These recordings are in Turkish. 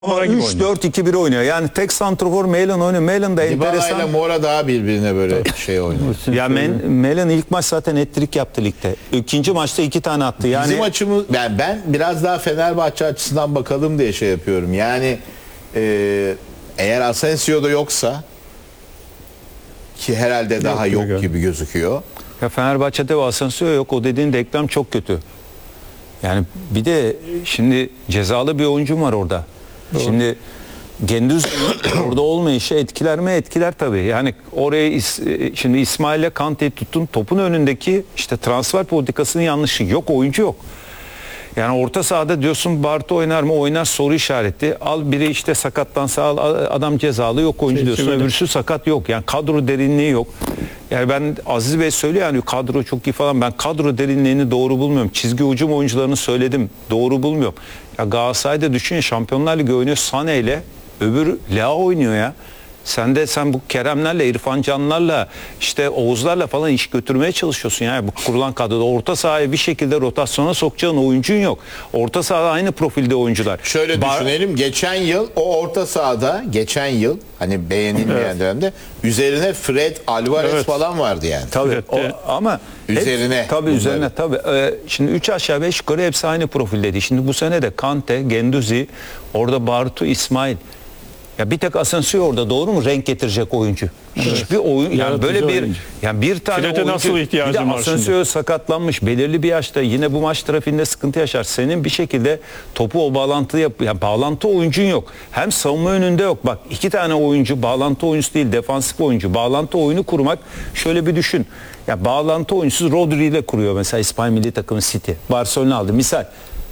Ama 3-4-2-1 oynuyor. Yani tek santrafor Malen oynuyor. Malen da Dybala enteresan. ile Mora daha birbirine böyle şey oynuyor. Ya Malen ilk maç zaten hat-trick yaptı ligde. İkinci maçta 2 tane attı. Yani Bizim açımız, yani ben biraz daha Fenerbahçe açısından bakalım diye şey yapıyorum. Yani eğer Asensio da yoksa, ki herhalde daha yok gibi gözüküyor. ya Fenerbahçe'de o Asensio yok. O dediğin denklem çok kötü. Yani bir de şimdi cezalı bir oyuncum var orada. Doğru. Şimdi Gündüz orada olmayışı etkiler mi? Etkiler tabii. Yani oraya şimdi İsmail'le Kante'yi tuttun, topun önündeki işte transfer politikasının yanlışı yok, oyuncu yok. Yani orta sahada diyorsun Bartu oynar mı? Oynar, soru işareti. Al biri işte sakatlansa al, adam cezalı, yok oyuncu diyorsun. Öbürsü sakat, yok. Yani kadro derinliği yok. Yani ben Aziz Bey söylüyor yani kadro çok iyi falan. Ben kadro derinliğini doğru bulmuyorum. Çizgi hücum oyuncularını söyledim. Doğru bulmuyorum. Ya Galatasaray'da düşün, Şampiyonlar Ligi oynuyor Sané ile, öbür Leao oynuyor ya. Sen bu Keremlerle, İrfan Canlarla, işte Oğuzlarla falan iş götürmeye çalışıyorsun. Yani bu kurulan kadroda orta sahaya bir şekilde rotasyona sokacağın oyuncun yok. Orta sahada aynı profilde oyuncular. Şöyle düşünelim, geçen yıl o orta sahada, geçen yıl hani beğenilmeyen dönemde üzerine Fred, Alvarez falan vardı yani. Tabii ama üzerine. Tabii üzerine tabii. Şimdi 3 aşağı 5 yukarı hepsi aynı profildeydi. Şimdi bu sene de Kante, Gendouzi, orada Bartu, İsmail. Ya bir tek Asensio orada, doğru mu? Renk getirecek oyuncu. Hiçbir oyun yani böyle bir oyuncu. Yani bir tane Fred'e oyuncu. nasıl ihtiyacım bir de var Asensio şimdi? sakatlanmış belirli bir yaşta, yine bu maç trafiğinde sıkıntı yaşar. Senin bir şekilde topu o bağlantıyı yani bağlantı oyuncun yok. Hem savunma önünde yok. Bak 2 tane oyuncu, bağlantı oyuncusu değil, defansif oyuncu. Bağlantı oyunu kurmak, şöyle bir düşün. Ya bağlantı oyuncusu Rodri ile kuruyor mesela İspanya milli takımı City. Barcelona aldı. Misal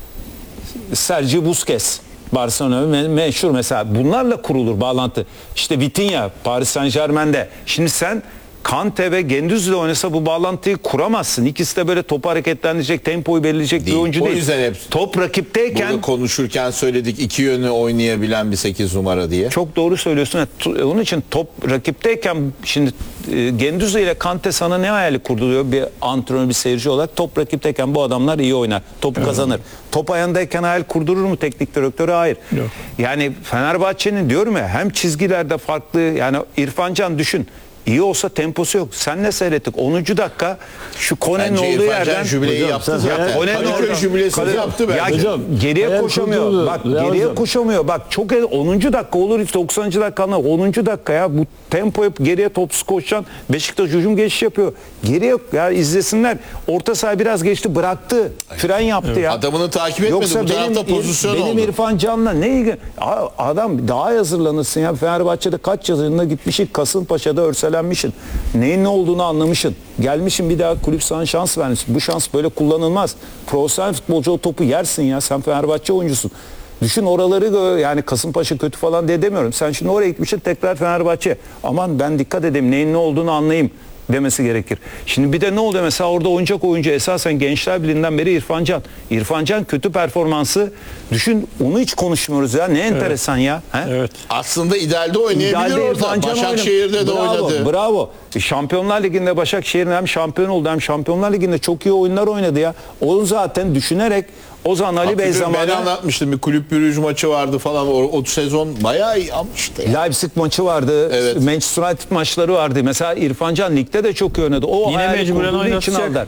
Sergio Busquets. Barcelona meşhur mesela, bunlarla kurulur bağlantı. İşte Vitinha Paris Saint-Germain'de. Şimdi sen Kante ve Gündüz'le oynasa bu bağlantıyı kuramazsın. İkisi de böyle topu hareketlendirecek, tempoyu belirleyecek bir oyuncu değil. O yüzden hep top rakipteyken burada konuşurken söyledik, 2 yönü oynayabilen bir 8 numara diye. Çok doğru söylüyorsun. Onun için top rakipteyken şimdi Gündüz ile Kante sana ne hayali kurduruyor bir antrenör, bir seyirci olarak? Top rakipteyken bu adamlar iyi oynar. Topu kazanır. Top ayağındayken hayal kurdurur mu teknik direktörü? Hayır. Yok. Yani Fenerbahçe'nin diyorum ya, hem çizgilerde farklı, yani İrfan Can düşün. İyi olsa temposu yok. Senle seyrettik. 10. dakika şu Kone'nin olduğu yerden jübileyi yaptı zaten. Kadıköy jübilesini yaptı bence. Ya hocam, geriye koşamıyor. Bak geriye koşamıyor. Bak çok 10. dakika olur, 90. dakika 10. dakika ya, bu tempoyu geriye topsuz koşan Beşiktaş hücum geçiş yapıyor. Geriye ya izlesinler. Orta saha biraz geçti, bıraktı. Fren yaptı ya. Adamını takip etmedi. Yoksa bu tarafta pozisyon benim oldu. İrfan Can'la ne ilgili? Adam daha hazırlanırsın ya. Fenerbahçe'de kaç yazında gitmişsin, Kasımpaşa'da örselenmişsin. Neyin ne olduğunu anlamışsın. Gelmişsin, bir daha kulüp sana şans vermişsin. Bu şans böyle kullanılmaz. Profesyonel futbolcu o topu yersin ya. Sen Fenerbahçe oyuncusun. Düşün oraları, yani Kasımpaşa kötü falan diye demiyorum. Sen şimdi oraya gitmişsin, tekrar Fenerbahçe. Aman ben dikkat edeyim, neyin ne olduğunu anlayayım demesi gerekir. Şimdi bir de ne oluyor mesela, orada oynayacak oyuncu esasen Gençler Birliği'nden beri İrfan Can. İrfan Can kötü performansı, düşün onu hiç konuşmuyoruz ya, ne enteresan ya. He? Evet. Aslında idealde oynayabilir orada. Başakşehir'de de oynadı. Bravo. Şampiyonlar Ligi'nde Başakşehir'in hem şampiyon oldu hem Şampiyonlar Ligi'nde çok iyi oyunlar oynadı ya. Onu zaten düşünerek Ozan Ali Bey zamanında ben anlatmıştım, bir kulüp Brugge maçı vardı falan, o sezon bayağı iyi almıştı. Leipzig maçı vardı, evet. Manchester United maçları vardı. Mesela İrfan Can ligde de çok iyi oynadı. O yine mecburen oynatacak.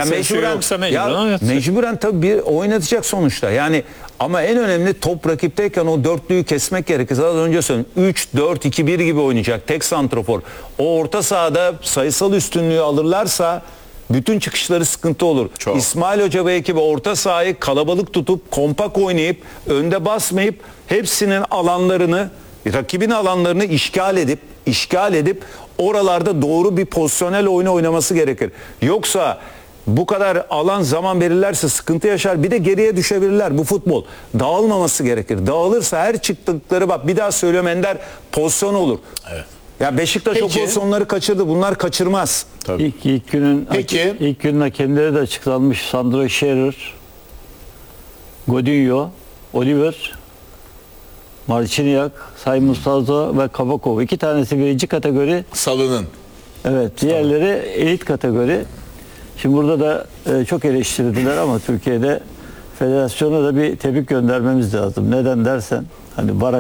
Mecburen tabii bir oynatacak sonuçta. Yani ama en önemli, top rakipteyken o dörtlüyü kesmek gerekir. Az önce söyledim. 3-4-2-1 gibi oynayacak. Tek santrafor. O orta sahada sayısal üstünlüğü alırlarsa bütün çıkışları sıkıntı olur. Çok. İsmail Hoca ve ekibi orta sahayı kalabalık tutup, kompak oynayıp, önde basmayıp, hepsinin alanlarını, rakibin alanlarını işgal edip oralarda doğru bir pozisyonel oyunu oynaması gerekir. Yoksa bu kadar alan zaman verirlerse sıkıntı yaşar. Bir de geriye düşebilirler. Bu futbol. Dağılmaması gerekir. Dağılırsa her çıktıkları, bak bir daha söylüyorum Ender, pozisyon olur. Evet. Ya Beşiktaş o pozisyonları kaçırdı. Bunlar kaçırmaz. Tabii. İlk günün hakemleri de açıklanmış. Sandro Scherer, Godinho, Oliver, Marciniak, Simon Stazo ve Kabakov. 2 tanesi birinci kategori. Salı'nın. Evet. Diğerleri elit kategori. Şimdi burada da çok eleştirdiler ama Türkiye'de federasyona da bir tebrik göndermemiz lazım. Neden dersen hani VAR